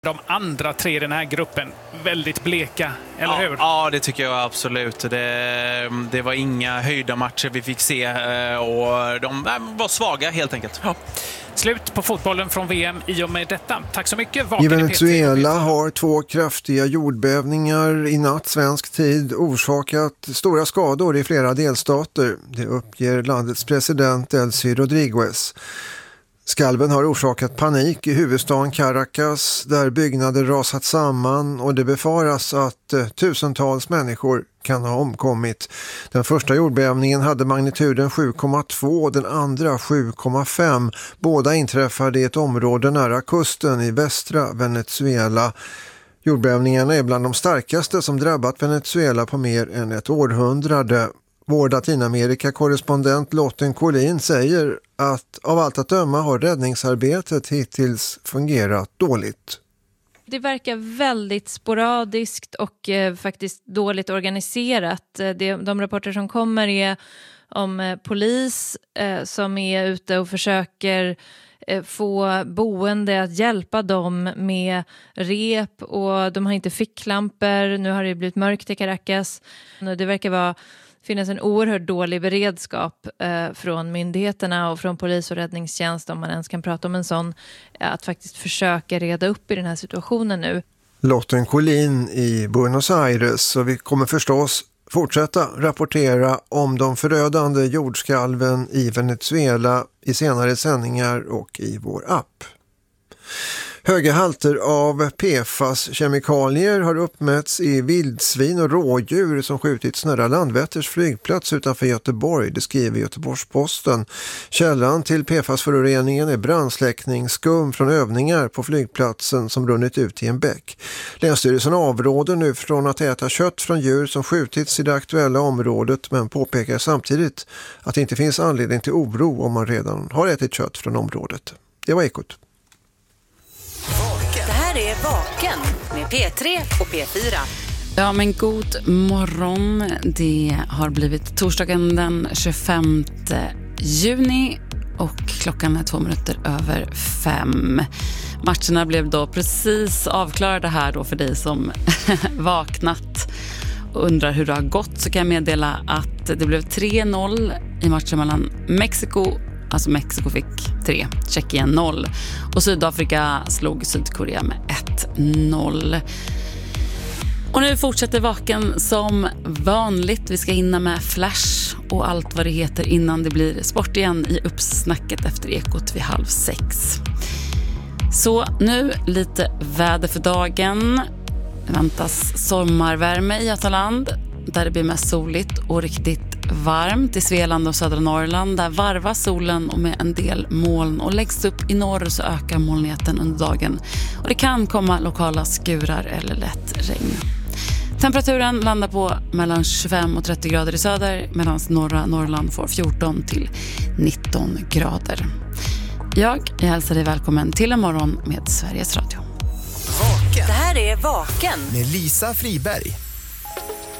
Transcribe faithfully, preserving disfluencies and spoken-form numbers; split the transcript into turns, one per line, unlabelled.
De andra tre i den här gruppen väldigt bleka, eller
ja,
hur?
Ja, det tycker jag absolut. Det, det var inga höjda matcher vi fick se och de var svaga helt enkelt. Ja.
Slut på fotbollen från V M i och med detta. Tack så mycket.
I Venezuela har två kraftiga jordbävningar i natt svensk tid orsakat stora skador i flera delstater. Det uppger landets president Delcy Rodriguez. Skalven har orsakat panik i huvudstaden Caracas där byggnader rasat samman och det befaras att eh, tusentals människor kan ha omkommit. Den första jordbävningen hade magnituden sju komma två och den andra sju komma fem. Båda inträffade i ett område nära kusten i västra Venezuela. Jordbävningarna är bland de starkaste som drabbat Venezuela på mer än ett århundrade. Vår Latinamerika-korrespondent Lotten Collin säger att av allt att döma har räddningsarbetet hittills fungerat dåligt.
Det verkar väldigt sporadiskt och eh, faktiskt dåligt organiserat. Det, de rapporter som kommer är om eh, polis eh, som är ute och försöker eh, få boende att hjälpa dem med rep och de har inte ficklampor. Nu har det blivit mörkt i Caracas. Det verkar vara finns en oerhört dålig beredskap eh, från myndigheterna och från polis och räddningstjänst, om man ens kan prata om en sån, att faktiskt försöka reda upp i den här situationen nu.
Lotten Collin i Buenos Aires, så vi kommer förstås fortsätta rapportera om de förödande jordskalven i Venezuela i senare sändningar och i vår app. Höga halter av P F A S-kemikalier har uppmätts i vildsvin och rådjur som skjutits nära Landvetters flygplats utanför Göteborg, det skriver Göteborgs-Posten. Källan till P F A S-föroreningen är brandsläckningsskum från övningar på flygplatsen som runnit ut i en bäck. Länsstyrelsen avråder nu från att äta kött från djur som skjutits i det aktuella området, men påpekar samtidigt att det inte finns anledning till oro om man redan har ätit kött från området. Det var Ekot.
Det här är Vaken med P tre och P fyra.
Ja, men god morgon. Det har blivit torsdagen den tjugofemte juni och klockan är två minuter över fem. Matcherna blev då precis avklarade här då för dig som vaknat och undrar hur det har gått, så kan jag meddela att det blev tre noll i matchen mellan Mexiko. Alltså Mexiko fick tre, Tjeckien noll och Sydafrika slog Sydkorea med ett noll. Och nu fortsätter Vaken som vanligt. Vi ska hinna med Flash och allt vad det heter innan det blir sport igen i uppsnacket efter Ekot vid halv sex. Så nu lite väder för dagen. Det väntas sommarvärme i Götaland där det blir mest soligt och riktigt varmt. I Svealand och södra Norrland där varvas solen och med en del moln, och läggs upp i norr så ökar molnigheten under dagen och det kan komma lokala skurar eller lätt regn. Temperaturen landar på mellan tjugofem och trettio grader i söder, medan norra Norrland får fjorton till nitton grader. Jag, jag hälsar dig välkommen till en morgon med Sveriges Radio.
Vaken. Det här är Vaken
med Lisa Friberg.